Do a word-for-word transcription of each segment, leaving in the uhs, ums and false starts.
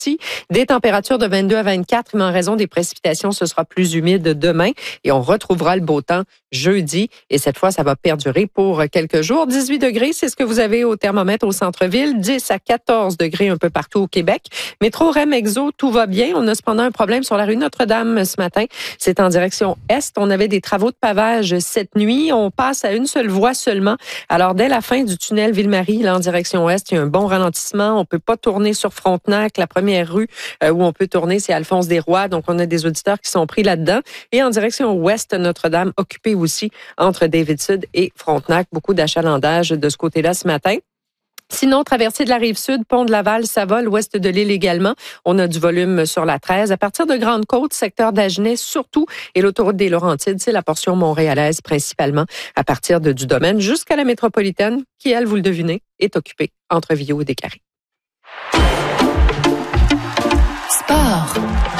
partie. Des températures de vingt-deux à vingt-quatre, mais en raison des précipitations, ce sera plus humide demain et on retrouvera le beau temps jeudi. Et cette fois, ça va perdurer pour quelques jours. dix-huit degrés, c'est ce que vous avez au thermomètre au centre-ville. dix à quatorze degrés un peu partout au Québec. Métro Rem Exo, tout va bien. On a cependant un problème sur la rue Notre-Dame ce matin. C'est en direction est. On avait des travaux de pavage cette nuit. On passe à une seule voie seulement. Alors, dès la fin du tunnel Ville-Marie, là, en direction ouest, il y a un bon ralentissement. On peut pas tourner sur Frontenac. La première rue euh, où on peut tourner, c'est Alphonse-Desrois. Donc, on a des auditeurs qui sont pris là-dedans. Et en direction ouest, Notre-Dame, occupée aussi entre David-Sud et Frontenac. Beaucoup d'achalandage de ce côté-là ce matin. Sinon, traversée de la Rive-Sud, pont de Laval, ça va, l'ouest de l'île également. On a du volume sur la treize. À partir de Grande-Côte, secteur d'Agenais surtout, et l'autoroute des Laurentides, c'est la portion montréalaise principalement, à partir de du domaine jusqu'à la métropolitaine, qui, elle, vous le devinez, est occupée entre Viau et Descaries. Sport.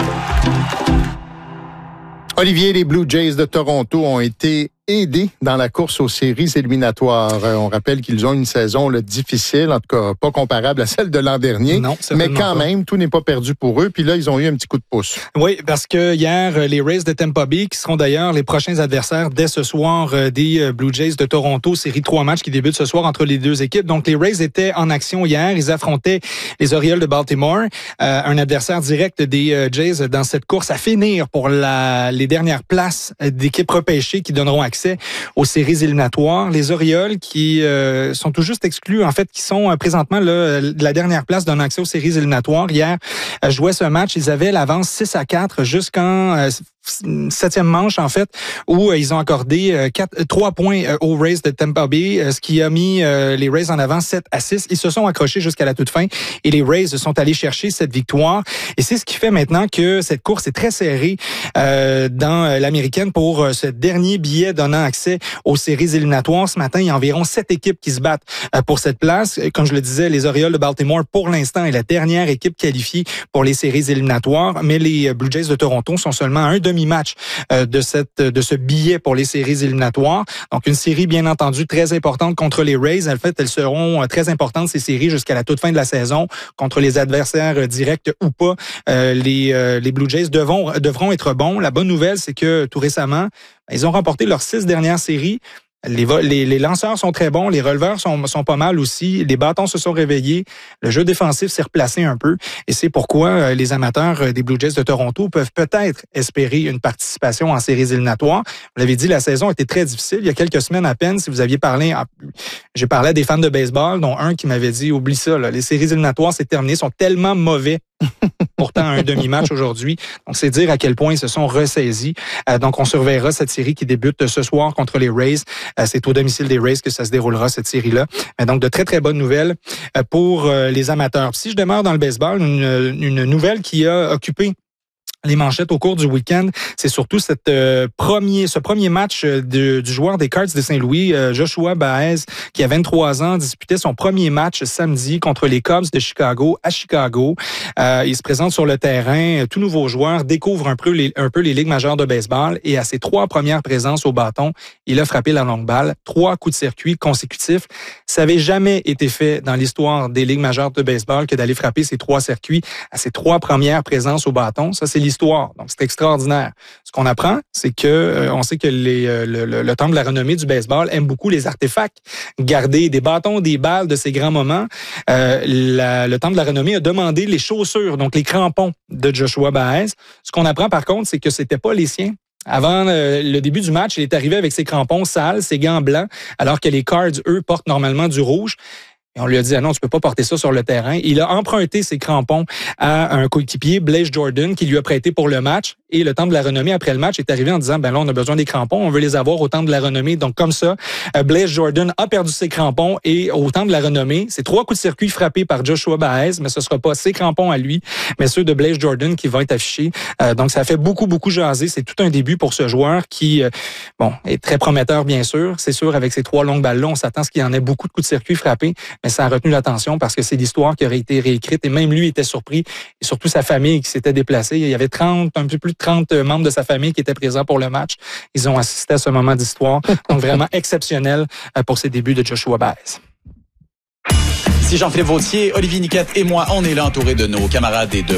Olivier, les Blue Jays de Toronto ont été aidés dans la course aux séries éliminatoires. On rappelle qu'ils ont une saison là, difficile, en tout cas pas comparable à celle de l'an dernier. Non, mais quand pas. même, tout n'est pas perdu pour eux. Puis là, ils ont eu un petit coup de pouce. Oui, parce que hier, les Rays de Tampa Bay, qui seront d'ailleurs les prochains adversaires dès ce soir des Blue Jays de Toronto, série trois matchs qui débutent ce soir entre les deux équipes. Donc les Rays étaient en action hier. Ils affrontaient les Orioles de Baltimore, euh, un adversaire direct des euh, Jays dans cette course à finir pour la, les dernières places d'équipes repêchées qui donneront accès aux séries éliminatoires. Les Orioles qui euh, sont tout juste exclus, en fait, qui sont euh, présentement là, de la dernière place donnant accès aux séries éliminatoires. Hier, euh, jouaient ce match, ils avaient l'avance six à quatre jusqu'en euh, septième manche, en fait, où euh, ils ont accordé euh, quatre, trois points euh, aux Rays de Tampa Bay, euh, ce qui a mis euh, les Rays en avant sept à six. Ils se sont accrochés jusqu'à la toute fin et les Rays sont allés chercher cette victoire. Et c'est ce qui fait maintenant que cette course est très serrée euh, dans l'américaine pour euh, ce dernier billet donnant accès aux séries éliminatoires. Ce matin, il y a environ sept équipes qui se battent euh, pour cette place. Comme je le disais, les Orioles de Baltimore, pour l'instant, est la dernière équipe qualifiée pour les séries éliminatoires, mais les Blue Jays de Toronto sont seulement à un demi-match euh, de cette de ce billet pour les séries éliminatoires. Donc, une série, bien entendu, très importante contre les Rays. En fait, elles seront très importantes, ces séries, jusqu'à la toute fin de la saison, contre les adversaires directs ou pas. Euh, les, euh, les Blue Jays devront, devront être bons. La bonne nouvelle, c'est que tout récemment, ils ont remporté leurs six dernières séries. Les, les, les lanceurs sont très bons, les releveurs sont, sont pas mal aussi, les bâtons se sont réveillés, le jeu défensif s'est replacé un peu et c'est pourquoi euh, les amateurs euh, des Blue Jays de Toronto peuvent peut-être espérer une participation en séries éliminatoires. Vous l'avez dit, la saison était très difficile. Il y a quelques semaines à peine, si vous aviez parlé, j'ai parlé à des fans de baseball, dont un qui m'avait dit, oublie ça, là, les séries éliminatoires, c'est terminé, sont tellement mauvais. Pourtant, un demi-match aujourd'hui. Donc, c'est dire à quel point ils se sont ressaisis. Euh, donc, on surveillera cette série qui débute ce soir contre les Rays. Euh, c'est au domicile des Rays que ça se déroulera, cette série-là. Mais donc, de très, très bonnes nouvelles euh, pour euh, les amateurs. Puis, si je demeure dans le baseball, une, une nouvelle qui a occupé les manchettes au cours du week-end, c'est surtout cette euh, premier, ce premier match de, du joueur des Cards de Saint-Louis, euh, Joshua Baez, qui a vingt-trois ans, disputait son premier match samedi contre les Cubs de Chicago à Chicago. Euh, il se présente sur le terrain, tout nouveau joueur, découvre un peu les, un peu les ligues majeures de baseball et à ses trois premières présences au bâton, il a frappé la longue balle, trois coups de circuit consécutifs. Ça n'avait jamais été fait dans l'histoire des ligues majeures de baseball que d'aller frapper ces trois circuits à ses trois premières présences au bâton. Ça, c'est l'histoire. Donc, c'est extraordinaire. Ce qu'on apprend, c'est que euh, on sait que les, euh, le, le, le temple de la renommée du baseball aime beaucoup les artefacts, garder des bâtons, des balles de ces grands moments. Euh, la, le temple de la renommée a demandé les chaussures, donc les crampons de Joshua Baez. Ce qu'on apprend, par contre, c'est que c'était pas les siens. Avant euh, le début du match, il est arrivé avec ses crampons sales, ses gants blancs, alors que les Cards, eux, portent normalement du rouge. Et on lui a dit, ah non, tu peux pas porter ça sur le terrain. Il a emprunté ses crampons à un coéquipier, Blaze Jordan, qui lui a prêté pour le match. Et le Temple de la Renommée, après le match, est arrivé en disant, ben là, on a besoin des crampons, on veut les avoir au Temple de la Renommée. Donc, comme ça, Blaze Jordan a perdu ses crampons et au Temple de la Renommée, c'est trois coups de circuit frappés par Joshua Baez, mais ce sera pas ses crampons à lui, mais ceux de Blaze Jordan qui vont être affichés. Euh, donc, ça fait beaucoup, beaucoup jaser. C'est tout un début pour ce joueur qui, euh, bon, est très prometteur, bien sûr. C'est sûr, avec ces trois longues balles-là, on s'attend à ce qu'il y en ait beaucoup de coups de circuit frappés, mais ça a retenu l'attention parce que c'est l'histoire qui aurait été réécrite et même lui était surpris et surtout sa famille qui s'était déplacée. Il y avait trente, un peu plus de trente membres de sa famille qui étaient présents pour le match. Ils ont assisté à ce moment d'histoire. Donc vraiment exceptionnel pour ces débuts de Joshua Baez. Ici Jean-Philippe Vautier, Olivier Niquette et moi, on est là entourés de nos camarades et de